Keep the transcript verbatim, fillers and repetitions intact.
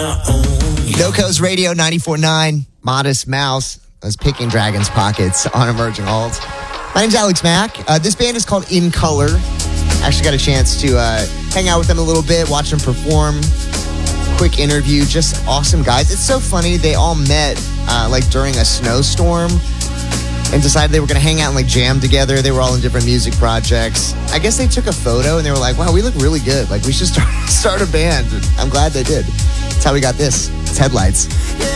NoCo's Radio ninety-four point nine, Modest Mouse. I was picking Dragon's Pockets on Emerging Alt. My name's Alex Mack. Uh, this band is called In Color. Actually got a chance to uh, hang out with them a little bit, watch them perform. Quick interview, just awesome guys. It's so funny. They all met uh, like during a snowstorm and decided they were going to hang out and like jam together. They were all in different music projects. I guess they took a photo and they were like, wow, we look really good. Like we should start, start a band. I'm glad they did. That's how we got this. It's Headlights.